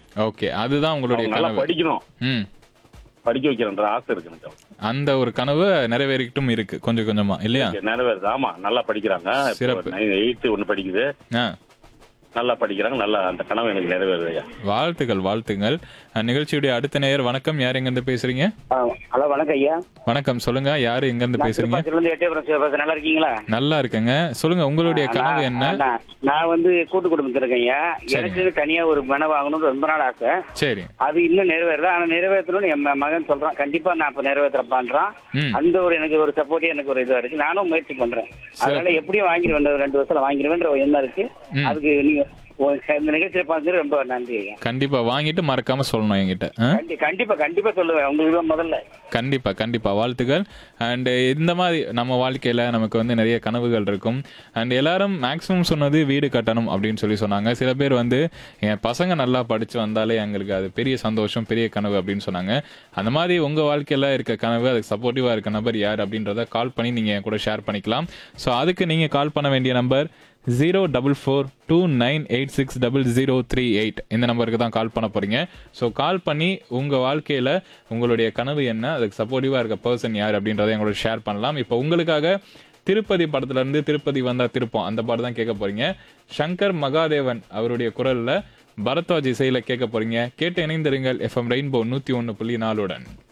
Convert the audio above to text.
Okay. அதுதான் உங்களுடைய அவங்க நல்லா கனவு. படிக்கணும், ம். படிக்க வைக்கிறன்ற ஆசை இருக்கு எனக்கு. அந்த ஒரு கனவு நிறைவேறிக்கிட்டும் இருக்கு கொஞ்சம் கொஞ்சமா இல்லையா? நிறைவேறுது. ஆமா, நல்லா படிக்கிறாங்க. சிறப்பு. 8th ஒண்ணு படிக்குது. ஆ. நல்லா படிக்கிறாங்க. நல்லா அந்த கனவு எனக்கு நிறைவேறுது ஐயா. வாழ்த்துக்கள், வாழ்த்துங்கள். நிகழ்ச்சியுடைய அடுத்த நேயர் வணக்கம். யார் எங்கிருந்து பேசுறீங்க? ஹலோ, வணக்கம் ஐயா. வணக்கம், சொல்லுங்க. யாரு எங்கிருந்து பேசுறீங்க? திருப்பதிலிருந்து எட்டயபுரம் சிவபாசன். நல்லா இருக்கீங்களா? நல்லா இருக்கேங்க. சொல்லுங்க, உங்களுடைய கனவு என்ன? நான் வந்து கூட்டு குடும்பத்தில் இருக்கேன் ஐயா. எனக்கு தனியா ஒரு மனை வாங்கணும்னு ரொம்ப நாள் ஆசை. சரி. அது இன்னும் நிறைவேறல. ஆனா நிறைவேற்றணும்னு என் மகன் சொல்றான். கண்டிப்பா நான் இப்ப நிறைவேற்றப்பான்றான். ம். அந்த ஒரு எனக்கு ஒரு சப்போர்ட், எனக்கு ஒரு இதுவா இருக்கு. நானும் முயற்சி பண்றேன். அதனால எப்படியும் வாங்கிடுவேன். 2 வருஷத்துல வாங்கிடுவேன்ற ஒரு எண்ணம் இருக்கு. அதுக்கு நீங்க இந்த நிகழ்ச்சியை பார்த்து ரொம்ப நன்றி ஐயா. கண்டிப்பா வாங்கிட்டு மறக்காம சொல்லணும் என்கிட்ட. கண்டிப்பா கண்டிப்பா சொல்லுவேன். உங்களுக்கு தான் முதல்ல. கண்டிப்பா கண்டிப்பா வாழ்த்துக்கள். அண்ட் இந்த மாதிரி நம்ம வாழ்க்கையில நமக்கு வந்து நிறைய கனவுகள் இருக்கும். அண்ட் எல்லாரும் மேக்ஸிமம் சொன்னது வீடு கட்டணும் அப்படின்னு சொன்னாங்க. சில பேர் வந்து என் பசங்க நல்லா படிச்சு வந்தாலே எங்களுக்கு அது பெரிய சந்தோஷம், பெரிய கனவு அப்படின்னு சொன்னாங்க. அந்த மாதிரி உங்க வாழ்க்கையில இருக்க கனவு, அதுக்கு சப்போர்ட்டிவா இருக்க நபர் யார் அப்படின்றத கால் பண்ணி நீங்க என் கூட ஷேர் பண்ணிக்கலாம். ஸோ அதுக்கு நீங்க கால் பண்ண வேண்டிய நம்பர் 04429860038. இந்த நம்பருக்கு தான் கால் பண்ண போறீங்க. ஸோ கால் பண்ணி உங்க வாழ்க்கையில உங்களுடைய கனவு என்ன, அதுக்கு சப்போர்ட்டிவா இருக்க பர்சன் யார் அப்படின்றத எங்களோட ஷேர் பண்ணலாம். இப்போ உங்களுக்காக திருப்பதி படத்துல இருந்து திருப்பதி வந்தா திருப்பம் அந்த பாட்டு தான் கேட்க போறீங்க. சங்கர் மகாதேவன் அவருடைய குரல்ல பரத்வாஜ் இசையில கேட்க போறீங்க. கேட்டு இணைந்திருங்கள் FM ரெயின்போ 101.4.